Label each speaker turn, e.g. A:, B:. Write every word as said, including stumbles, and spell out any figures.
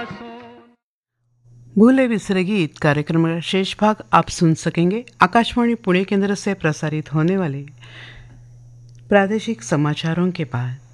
A: भूले बिसरे गीत कार्यक्रम का शेष भाग आप सुन सकेंगे आकाशवाणी पुणे केंद्र से प्रसारित होने वाले प्रादेशिक समाचारों के बाद।